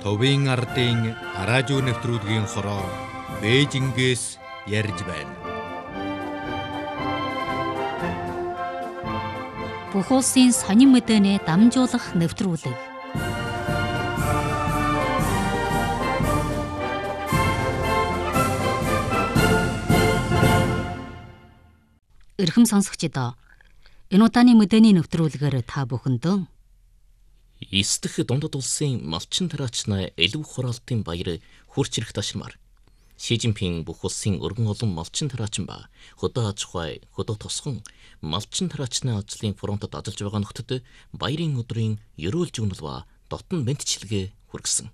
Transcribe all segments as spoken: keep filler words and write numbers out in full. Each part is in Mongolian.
Товын ардын араажуу нэвтрүүлгийн хороо Бээжингээс ярьж байна. Бүх улсын сонин мэдээний дамжуулах нэвтрүүлэг. Эрхэм сонсогчдоо, энэ удааны мэдээний нэвтрүүлгээр та бүхэндөө эс дэх дундад улсын малчин тараачнаа элв хураалтын баяр хурц ирэх ташмаар Ши Жинпин бүх улсын өргөн олон малчин тараачин ба хөдөө аж ахуй, хөдөө тосгон малчин тараачны ажлын фронтод ажиллаж байгаа нөхдөд баярын өдрийн ерөөлж өгнөл ба дотн мэдчилгээ хүргэсэн.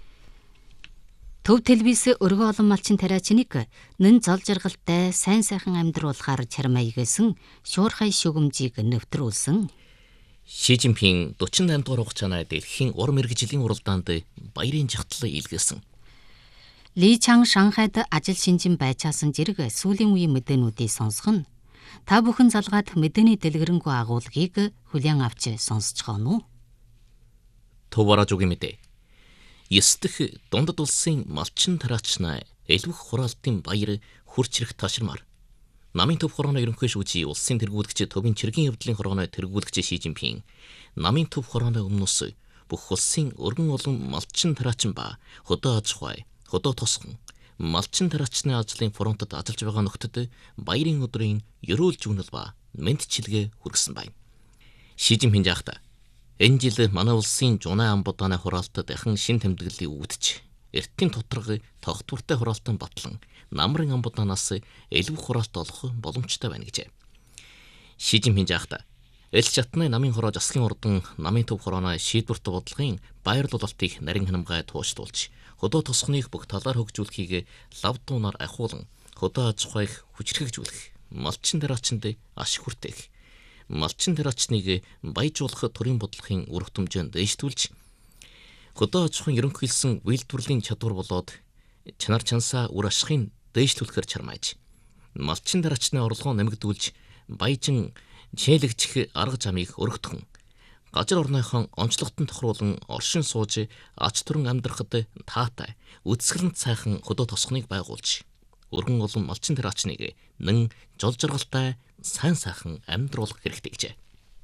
Төв телевиз өргөн олон малчин тараачныг нэн зол жаргалтай сайн сайхан амьдруулахаар чармаягэсэн шуурхай шүгэмжийг нэвтрүүлсэн. Ши Жинпин дөрвөн восемь дугаар хугацаанд дэлхийн урам мэргэжлийн уралдаанд баярын жагтлал илгээсэн. Ли Чан Шанхайд ажил шинжин байчаасан зэрэг сүүлийн үеийн мэдээнүүдийг сонсох нь та бүхэн залгаад мэдээний дэлгэрэнгүй агуулгыг хүлээн авч сонсож байгаа нь. Товара жүгийн мэдээ. эс дэх дундад улсын малчин тараачнаа элвэх хураалтын баяр хурц ирэх ташрамаар намын төв хорооны ерөнхий шүүжийн улсын тэргүүлэгч төвийн чиргийн явдлын хорооны тэргүүлэгч Ши Жинпин намын төв хорооны өмнөөс бүх улсын өргөн олон малчин тараачин ба хөдөө аж ахуй, хөдөө тосгон малчин тараачны ажлын фронтод ажиллаж байгаа нөхдөд баярын өдрийн ерөөлж өгнөл ба мэдчилгээ хүргэсэн байна. Ши Жинпин жаахта энэ жил манай улсын жунаа амбудааны хураалтад дахин шин тэмдэглэлийг үүдэж эртний тоторго тогтвортой хураалтан батлан намрын амбудаанаас элв хураалт олох боломжтой байна гэжээ. Ши Жинпин жаахта эл чатны намын хороо засгийн урдан намын төв хорооны шийдвэрт бодлогын байрлуулалтыг нарийн ханамгай тууштуулж хөдөө тосгоныг бүх талаар хөгжүүлэхийг лав дуунаар ахиулан хөдөө аж ахуйг хүчрхэгжүүлэх, малчин тараачинд аш хүртээх, малчин тараачныг баяжуулах төрийн бодлогын үр хэмжээнд дэвшүүлж хөдөө аж ахуйн ерөнхийлсөн үйлдвэрлэлийн чадвар болоод чанар чансаа үр ашигын дэвшлүүлэхээр чармааж малчин тараачны орлогоо нэмэгдүүлж баяжин чийлэгжих арга замыг өргөдгөн газар орныхон онцлогтон тохируулан оршин сууж ач түрэн амьдрахад таатай үдсгэлэнт сайхан хөдөө тосгоныг байгуулж өргөн олон малчин тараачныг нэн жол жаргалтай сайн сайхан амьдруулах хэрэгтэй гэжээ.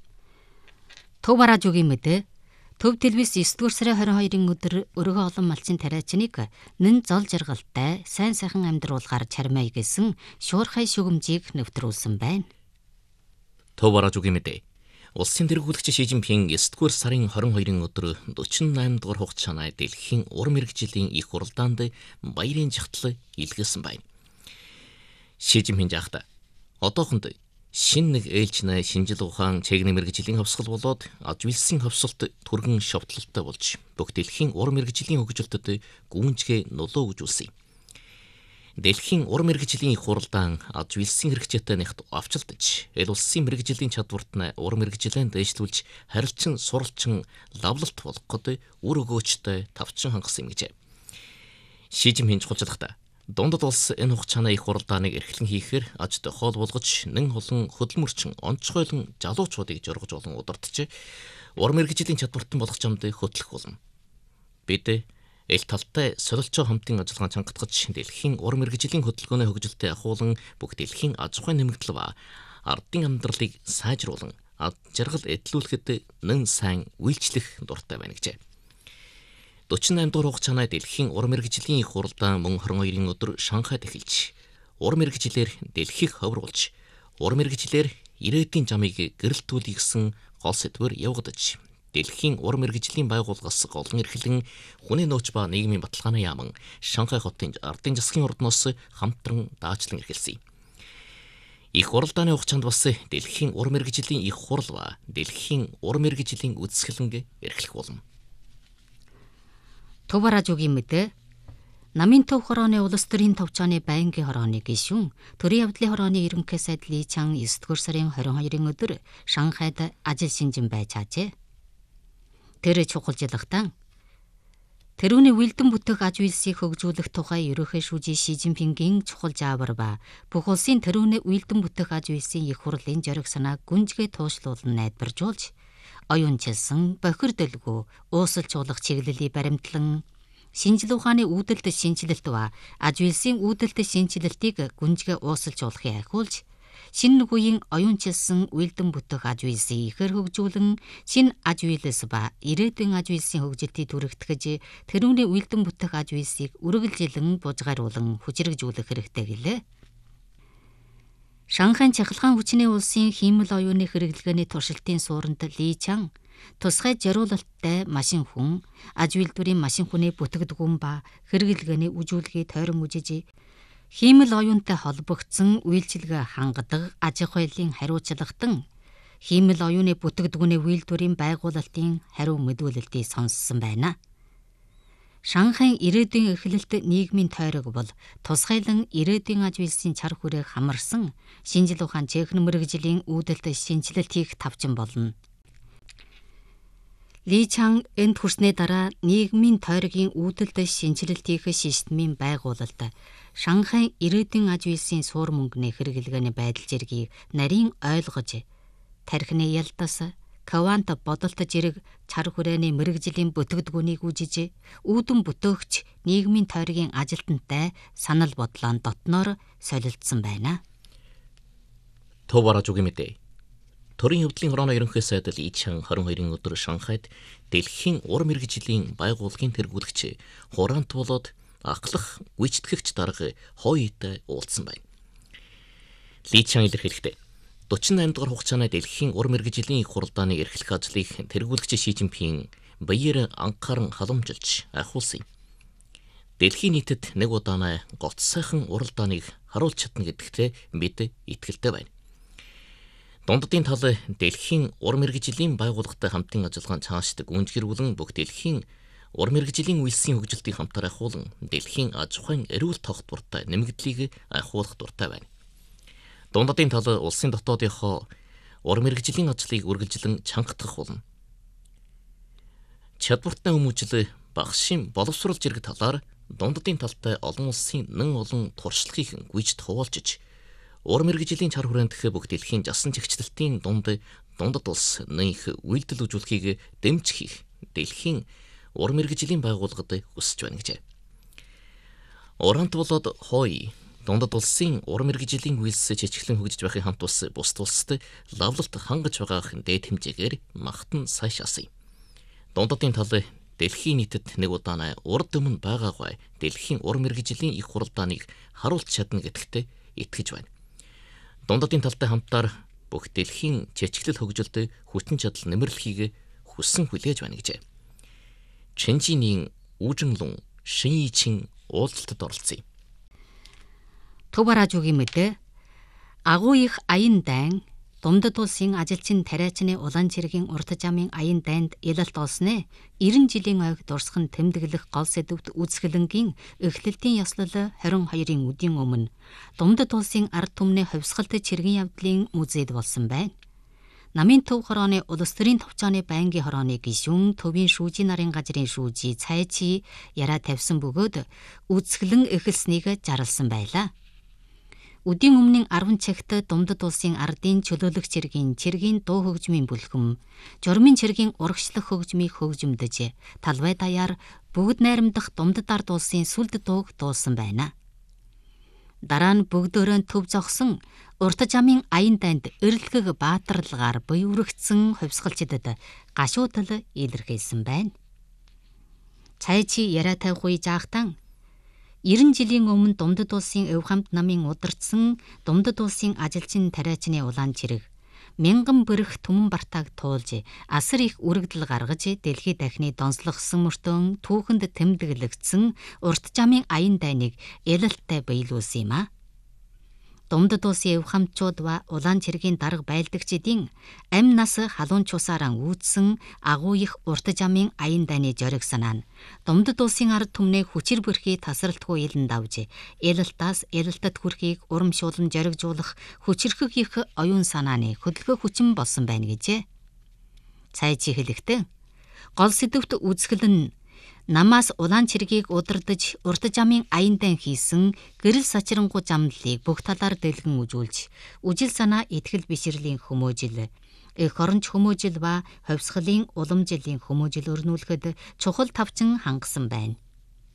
Төв радиогийн мэдээ. Төв телевиз эс дэх сарын хорин хоёрын өдөр өргөн олон малчин тараачныг нэн зол жаргалтай сайн сайхан амьдруулахаар чармаягэсэн шуурхай шүгэмжийг нэвтрүүлсэн байна. Төв радиогийн мэдээ. Улсын тэргүүлэгч Ши Жинпин эс дэх сарын хорин хоёрын өдөр дөрвөн восемь дугаар хугацаанд дэлхийн урам мэргэжлийн их уралдаанд баярын жагтлал илгээсэн байна. Ши Жинпин жаахта одоохонд шин нэг ээлжнэ шинжил ухаан чегний мэргэжлийн хавсгал болоод аж вилсэн хавсалт түргэн шовтлолтой болж бүх дэлхийн урам мэргэжлийн хөгжилтөд гүнжгээ нөлөө үзүүлсэн. Дэлхийн урам мэргэжлийн их хуралдаан аж вилсэн хэрэгцээтэй нэгт авчилдаж эл улсын мэргэжлийн чадварт нь урам мэргэжлэн дэвшлүүлж харилцан суралчин лавлалт болгоход үр өгөөчтэй тавчин хангасан юм гэжээ. Ши Жинпин чухалчлагта дундад улс энэ хугацааны их хуралдааныг эрхлэн хийхээр аж тохиол болгож нэн олон хөдөлмөрчин онцгойлон залуучуудыг жоргож олон удирдах урам мэргэжлийн чадвартан болох замд хөтлөх болно. Бид эл талтай солилцоо хамтын ажиллагаа чангатгаж дэлхийн урам мэргэжлийн хөдөлгөөний хөгжилтэд ахуулан бүх дэлхийн аж ахуйн нэмэгдэл ба ардын амьдралыг сайжруулан ад жаргал эдлүүлэхэд нэн сайн үйлчлэх дуртай байна гэжээ. дөрвөн восемь дугаар хугацаанд дэлхийн урам мэргэжлийн их хуралдаан мөн хорин хоёрын өдөр Шанхайд эхэлж урам мэргэжлэр дэлхийг ховруулж урам мэргэжлэр ирээдүйн замыг гэрэлтүүлэх гэсэн гол сэдвээр явагдаж дэлхийн урам мэргэжлийн байгууллагаас голон эрхлэн хүний нөөц ба нийгмийн баталгааны яаман Шанхай хотын ардын засгийн ордноос хамтран даачлан эрхэлсэн. Их хуралдааны хугацаанд бас дэлхийн урам мэргэжлийн их хурал ба дэлхийн урам мэргэжлийн үзэсгэлэнг эрхлэх болно. Төв радиогийн мэдээ. Намын төв хорооны улс төрийн товчооны байнгын хорооны гишүүн төрийн явдлын хорооны ерөнхий сайд Ли Чан эс дэх сарын хорин хоёрын өдөр Шанхайд ажил шинжин байж ажээ. Тэр чухалчлагтан тэрүүний үйлдэн бүтээх аж үйлсийг хөгжүүлэх тухай ерөнхий шүүжийн Ши Жинпингийн чухал заавар ба бүх улсын тэрүүний үйлдэн бүтээх аж үйлсийн их хурлын зориг санааг гүнзгий туушлуулан найдваржуулж оюунчилсан бохирдолгүй уусалжуулах чиглэлийг баримтлан Шинжил ухааны үүдэлт шинжилэлт ба аж үйлсийн үүдэлт шинжилэлтийг гүнзгий уусалжуулахыг ахиулж, шинэ үеийн оюунчилсан үйлдэн бүтэх аж үйлсийг ихээр хөгжүүлэн, шинэ аж үйлс ба ирээдүйн аж үйлсийн хөгжилтийг түрэгтгэж, тэрүүний үйлдэн бүтэх аж үйлсийг үргэлжилэн бужгааруулан хүчрэгжүүлэх хэрэгтэй гэлээ. Шанхайн Чахалгаан хүчний улсын хиймэл оюуны хэрэглгээний туршилтын суурьнд Ли Чан тусгай жаруулалттай машин хүн, аж үйлдвэрийн машин хүнээ бүтгэдэгүн ба хэрэглгээний үжүүлгийг тойрон үжиж, хиймэл оюунтай холбогдсон үйлчилгээ хангадаг аж ахуйлын хариуцлагатан хиймэл оюуны бүтгэдэгүний үйлдвэрийн байгуулалтын хариу мэдүүлэлтийг сонссон байна. Шанхайн ирээдүйн эхлэлт нийгмийн тойрог бол тусгайлан ирээдүйн аж үйлсийн чар хүрээг хамарсан шинжил ухаан техник мэргэжлийн үүдэлт шинжилэлтийг тавчин болно. Ли Чан энд хүрснээ дараа нийгмийн тойрогийн үүдэлт шинжилэлтийн системийн байгуулалт Шанхайн ирээдүйн аж үйлсийн суур мөнгөний хэрэглгээний байдал зэргийг нарийн ойлгож, тархины ялдас, квант бодолт зэрэг чар хүрээний мэргэжлийн бүтгэдгүүнийг үжиж, үүдэн бүтээгч нийгмийн тойргийн ажилтнтай санал бодлоо дотноор солилцсон байна. Төв бараажуугийн мэдээ. Төрийн хөгжлийн хорооны ерөнхий сайд Ли Чан хорин хоёрын өдөр Шанхайд дэлхийн ур мэргэжлийн байгууллагын тэргүүлэгч хураант болоод ахлах гүйцэтгэгч дарга Хойтой уулзсан байна. Ли Чан илэрхийлэхдээ дөрвөн осем дугаар хугацааны дэлхийн ур мэргэжлийн их хуралдааны эрхлэх ажлыг тэргүүлэгч Ши Цзиньпин баяр анхааран халамжилж ахиулсан юм. Дэлхийн нийтэд нэг удаанаа гоц сайхан уралдааныг харуулж чадна гэдэгтээ бид итгэлтэй байна. Дунддын тал дэлхийн ур мэргэжлийн байгууллагатай хамтын ажиллагаан цаашд гүнзгийрүүлэн бүх дэлхийн ур мэргэжлийн үйлсийн хөгжилтийг хамтаар ахиулан дэлхийн аж ахуйн эрүүл тогтвортой нэмэгдлийг ахиулах дуртай байна. Дунддын тал улсын дотоодынхоо ур мэргэжлийн ажлыг үргэлжлэн чангатгах болно. Чадвартай хүмүүжил багшийн боловсруулж ирэх талаар дунддын талтай олон улсын нэн олон туршлагыг гүйцэд хуваалцж, ур мэргэжлийн чар хүрээнд бүх дэлхийн жасан чигчлэлтийн дунд дундад улс нэх үйлдэл үзүүлэхийг дэмжих хийх дэлхийн ур мэргэжлийн байгууллагад хүсэж байна гэжээ. Урант болоод Хой дундад улсын ур мэргэжлийн үйлс чичгэлэн хөгжиж байхын хамт ус бусд улсад лавлалт хангаж байгаах дээд хэмжээгээр магтан сайшаасан юм. Дундадын тал дэлхийн нийтэд нэг удаанаа урд өмнө байгаагүй дэлхийн ур мэргэжлийн их хуралдааныг харуулж чадна гэдэгт итгэж байна. Дундадын талтай хамтаар бүх дэлхийн чичгэлэл хөгжилд хүчин чадал нэмэрлэхийг хүссэн хүлээж байна гэжээ. Чэнжиний Үжинлун Шинйичин уулзалтад оролцсон юм. Төв бараажуугийн мэдээ. Агуу их аян дайн дундад улсын ажилчин тариачны улаан цэргийн урт замын аян дайнд ялалт олснээ ninety жилийн ойг дурсхан тэмдэглэх гол сэдвт үзэсгэлэнгийн эхлэлтийн ёслол twenty-two хоёрын үдийн өмнө дундад улсын ард түмний хувьсгалт цэргийн явдлын музейд болсон байна. Намын төв хорооны улс төрийн товчооны байнгын хорооны гишүүн төвийн шүүжийн нарын газрын шүүжий Цайчи яраа тавьсан бөгөөд үзэсгэлэн эхэлснийг зарласан байлаа. Үдийн өмнгийн ten цагт дундад улсын ардын чөлөөлөх цэргийн цэргийн дуу хөгжмийн бүлхэм, журмын цэргийн урагшлах хөгжмийг хөгжимдөж, талбай даяар бүгд найрамдах дундад ард улсын сүлд дууг дуулсан байна. Дараа нь бүгдөөрөө төв зогсон урт замын аян дайнд эрэлгэг баатарлагаар буйврагдсан хувьсгалчдад гашуудал илэрхийлсэн байна. Цайчи яраа тавих үе жаахтан ninety жилийн өмнө дундад улсын өв хамт намын удирдсан дундад улсын ажилчин тариачны улаан цэрэг мянган бэрх түмэн бартааг туулж асар их үрэгдэл гаргаж дэлхий дахины донслогсон мөртөө түүхэнд тэмдэглэгдсэн урт замын аян дайныг ялалттай биелүүлсэн юм а. Дундад улсын өв хамтчууд ба улаан цэргийн дарга байлдагчдын амь нас халуун чусаараа үүдсэн агуу их урт замын аян дайны зориг санаа нь дундад улсын ард түмний хүчир бүрхий тасралтгүй илэн давж ялалтаас ялалтад хүрэхийг урамшуулан зоригжуулах хүчирхэг их оюун санааны хөдөлгөөн хүчин болсон байна гэжээ. Цайчи хэлэхдээ гол сэдвт үзэсгэлэн намаас улаан цэргийг удирдах урт замын аян дайн хийсэн гэрэл сачрангуй замналыг бүх талаар дэлгэн үзүүлж, үжил санаа итгэл бишрэлийн хүмүүжил, эх оронч хүмүүжил ба хувьсгалын уламжлалын хүмүүжил өрнүүлэхэд чухал тавчин хангасан байна.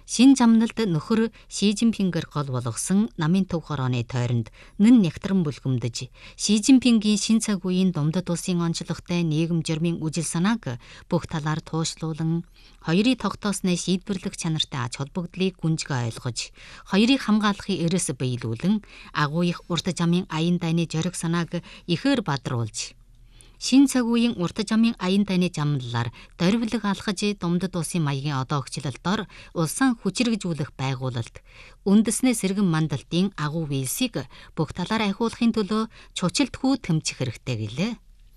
Шин замналд нөхөр Ши Жинпингээр гол болгосон намын төв хорооны тойронд нэн нягтран бүлгэмдэж, Ши Жинпингийн шин цаг үеийн Думдад улсын онцлогтой нийгэм журмын үжил санааг бүх талаар туушлуулан, хоёрыг тогтоосноо шийдвэрлэх чанартай ач холбогдлыг гүнзгий ойлгож, хоёрыг хамгаалахын эрээс биелүүлэн, агуу их урт замын аян дайны зориг санааг ихээр бадруулж, шин цаг үеийн урт замын аян дайны замналаар дорвилог алхаж Думдад улсын маягийн одоогчлол дор улсаа хүчрэгжүүлэх байгуулалт, үндэснээ сэргэн мандалтын агуу вилсийг бүх талаар ахиулахын төлөө чучилтгүй тэмцэх хэрэгтэй гэлээ.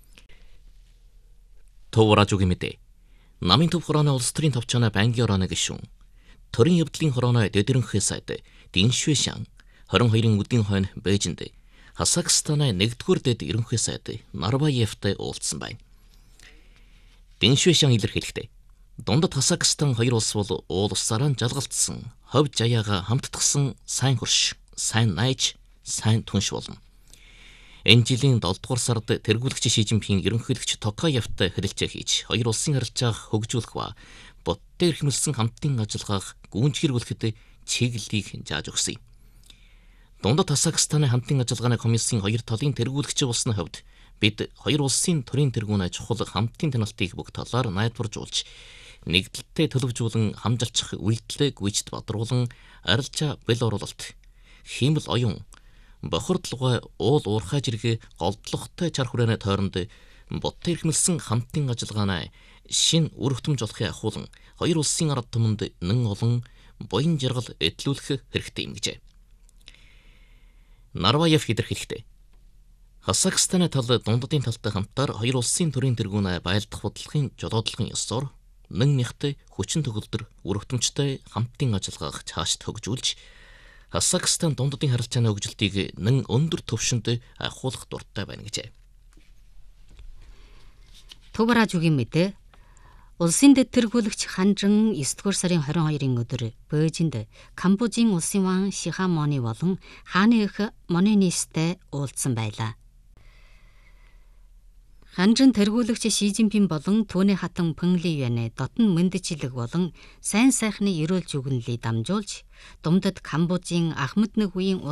Төв радиогийн мэдээ. Намын төв хорооны улс төрийн товчооноо байнгын орооны гишүүн, төрийн явдлын хорооны дэдэрэнхээ сайд Дин Шуэшан хорин хоёрын үдийн хойно Бээжинд Казахстаны нэгдүгээр дэд ерөнхий сайд Нарбаевтай уулзсан байна. Дин Шуэшан илэрхийлэхдээ Дундад Казахстан хоёр улс бол уул усаараа жалгалтсан, ховж аяага хамтдагсан сайн хөрш, сайн найж, сайн түнш болно. Энэ жилийн долдугаар сард тэргүүлэгч Ши Жинпин ерөнхийлөгч Токаевтай хэлэлцээ хийж хоёр улсын харилцааг хөгжүүлэх ба бодтой эрхэмлсэн хамтын ажиллагааг гүйцэтгүүлэхэд чиглэлийг зааж өгсөн юм. Дундад Казахстаны хамтын ажиллагааны комиссийн хоёр талын тэргүүлэгч болсны хувьд бид хоёр улсын төрийн тэргүүнээ чухал хамтын таналтыг бүх талаар найдваржуулж, нэгдэлтэй төлөвжүүлэн хамжилчих үйлдэлээ гүйцэд бодруулан, арилжаа бэл оруулалт, хиймэл оюун, бохирдлогой уул уурхай жиргээ голдлоготой чар хүрээний тойронд бодтой эрхэмлсэн хамтын ажиллагааны шин үр хөтөмж олохын ахуулан хоёр улсын ард түмэнд нэн олон буян жаргал эдлүүлэх хэрэгтэй юм гэжээ. Нарбаев илэрхийлэхдээ Казахстаны тал Дундадын талтай хамтаар хоёр улсын төрийн тэргүүнээ байлдах бодлогын жолоодлогын ёсоор нэн мяхт хүчин төгөлдөр үр хөтөмжтэй хамтын ажиллагааг цаашд хөгжүүлж, Казахстан Дундадын харилцааны хөгжилтийг нэн өндөр түвшинд ахиулах дуртай байна гэжээ. Төв радиогийн мэдээ. Улсын дэд тэргүүлэгч Ханжин есдүгээр сарын хорин хоёрын өдөр Бээжинд Камбожийн улсын ван Шихамоны болон хааны эх Монинистэй уулзсан байлаа. Ханжин тэргүүлэгч Ши Жинпин болон түүний хатан Пэн Лиюанэ дотн мэдчилэг болон сайн сайхны эрүүл жүгнэлийг дамжуулж, Думдад Камбожийн Ахмад нэг үеийн